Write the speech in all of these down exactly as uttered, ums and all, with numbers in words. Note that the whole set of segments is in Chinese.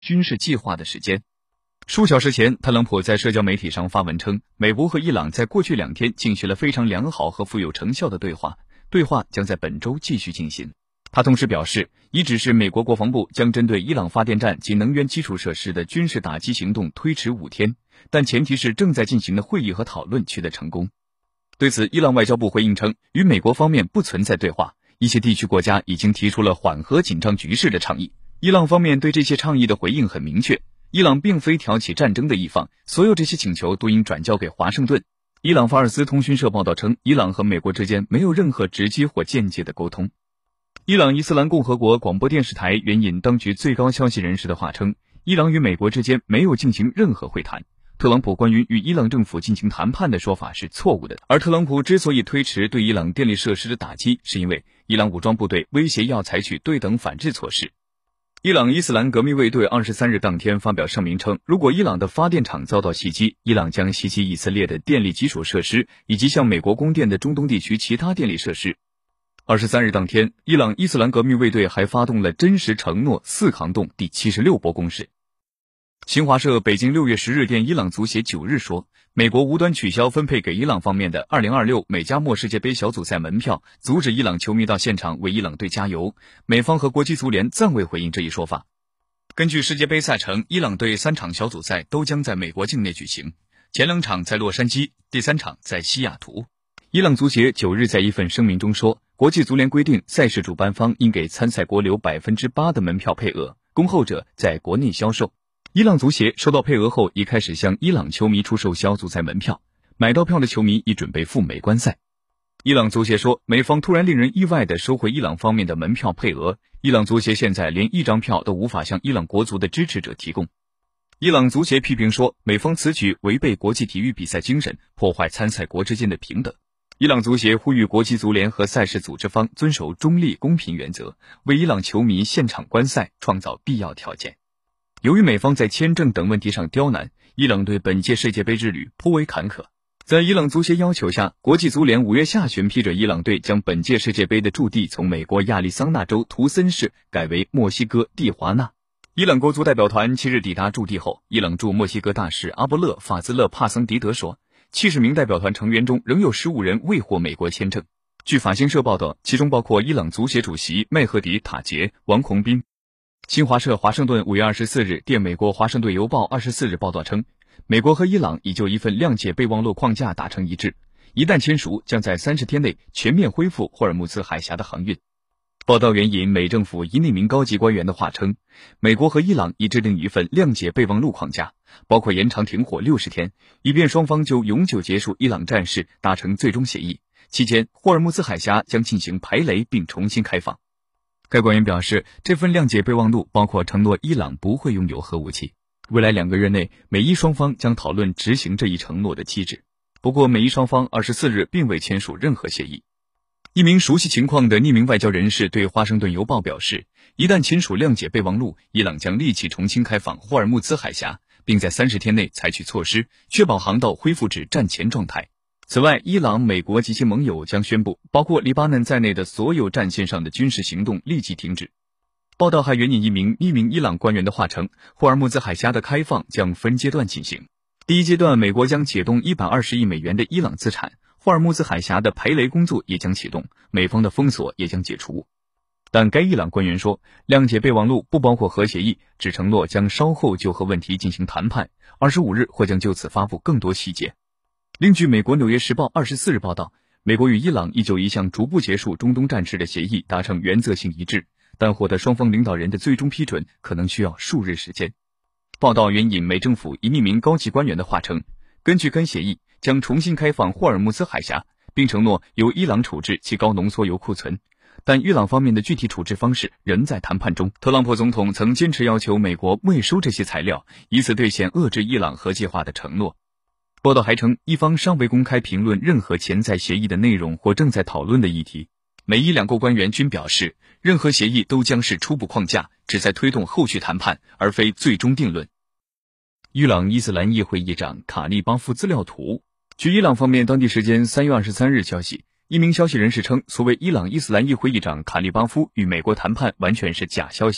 军事计划的时间。数小时前，特朗普在社交媒体上发文称，美国和伊朗在过去两天进行了非常良好和富有成效的对话，对话将在本周继续进行。他同时表示，已指示美国国防部将针对伊朗发电站及能源基础设施的军事打击行动推迟五天，但前提是正在进行的会议和讨论取得成功。对此，伊朗外交部回应称，与美国方面不存在对话，一些地区国家已经提出了缓和紧张局势的倡议。伊朗方面对这些倡议的回应很明确，伊朗并非挑起战争的一方，所有这些请求都应转交给华盛顿。伊朗法尔斯通讯社报道称，伊朗和美国之间没有任何直接或间接的沟通。伊朗伊斯兰共和国广播电视台援引当局最高消息人士的话称，伊朗与美国之间没有进行任何会谈。特朗普关于与伊朗政府进行谈判的说法是错误的，而特朗普之所以推迟对伊朗电力设施的打击，是因为伊朗武装部队威胁要采取对等反制措施。伊朗伊斯兰革命卫队二十三日当天发表声明称，如果伊朗的发电厂遭到袭击，伊朗将袭击以色列的电力基础设施以及向美国供电的中东地区其他电力设施。二十三日当天，伊朗伊斯兰革命卫队还发动了真实承诺四抗动第七十六波攻势。新华社北京六月十日电伊朗足协九日说，美国无端取消分配给伊朗方面的二零二六美加墨世界杯小组赛门票，阻止伊朗球迷到现场为伊朗队加油。美方和国际足联暂未回应这一说法。根据世界杯赛程，伊朗队三场小组赛都将在美国境内举行，前两场在洛杉矶，第三场在西雅图。伊朗足协九日在一份声明中说，国际足联规定赛事主办方应给参赛国留 百分之八 的门票配额，供后者在国内销售。伊朗足协收到配额后，已开始向伊朗球迷出售小组赛门票，买到票的球迷已准备赴美观赛。伊朗足协说，美方突然令人意外地收回伊朗方面的门票配额，伊朗足协现在连一张票都无法向伊朗国足的支持者提供。伊朗足协批评说，美方此举违背国际体育比赛精神，破坏参赛国之间的平等。伊朗足协呼吁国际足联和赛事组织方遵守中立公平原则，为伊朗球迷现场观赛创造必要条件。由于美方在签证等问题上刁难，伊朗对本届世界杯之旅颇为坎坷。在伊朗足协要求下，国际足联五月下旬批准伊朗队将本届世界杯的驻地从美国亚利桑那州图森市改为墨西哥蒂华纳。伊朗国足代表团七日抵达驻地后，伊朗驻墨西哥大使阿波勒·法兹勒·帕森迪德说，七十名代表团成员中仍有十五人未获美国签证。据法新社报道，其中包括伊朗足协主席麦赫迪·塔杰、王洪斌。新华社华盛顿五月二十四日电美国华盛顿邮报二十四日报道称，美国和伊朗已就一份谅解备忘录框架达成一致，一旦签署，将在三十天内全面恢复霍尔木兹海峡的航运。报道援引美政府一匿名高级官员的话称，美国和伊朗已制定一份谅解备忘录框架，包括延长停火六十天，以便双方就永久结束伊朗战事达成最终协议。期间，霍尔木兹海峡将进行排雷并重新开放。该官员表示，这份谅解备忘录包括承诺伊朗不会拥有核武器，未来两个月内，美伊双方将讨论执行这一承诺的机制。不过，美伊双方二十四日并未签署任何协议。一名熟悉情况的匿名外交人士对华盛顿邮报表示，一旦签署谅解备忘录，伊朗将立即重新开放霍尔木兹海峡，并在三十天内采取措施，确保航道恢复至战前状态。此外，伊朗、美国及其盟友将宣布，包括黎巴嫩在内的所有战线上的军事行动立即停止。报道还援引一名匿名伊朗官员的话称，霍尔木兹海峡的开放将分阶段进行。第一阶段，美国将解冻一百二十亿美元的伊朗资产，霍尔木兹海峡的排雷工作也将启动，美方的封锁也将解除。但该伊朗官员说，谅解备忘录不包括核协议，只承诺将稍后就核问题进行谈判，二十五日或将就此发布更多细节。另据美国纽约时报二十四日报道，美国与伊朗已就一项逐步结束中东战事的协议达成原则性一致，但获得双方领导人的最终批准可能需要数日时间。报道援引美政府一匿名高级官员的话称，根据该协议，将重新开放霍尔木兹海峡，并承诺由伊朗处置其高浓缩铀库存，但伊朗方面的具体处置方式仍在谈判中。特朗普总统曾坚持要求美国没收这些材料，以此兑现遏制伊朗核计划的承诺。报道还称，一方尚未公开评论任何潜在协议的内容或正在讨论的议题。美伊两国官员均表示，任何协议都将是初步框架，旨在推动后续谈判，而非最终定论。伊朗伊斯兰议会议长卡利巴夫资料图。据伊朗方面当地时间三月二十三日消息，一名消息人士称，所谓伊朗伊斯兰议会议长卡利巴夫与美国谈判完全是假消息，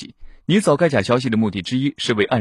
拟造该假消息的目的之一是为暗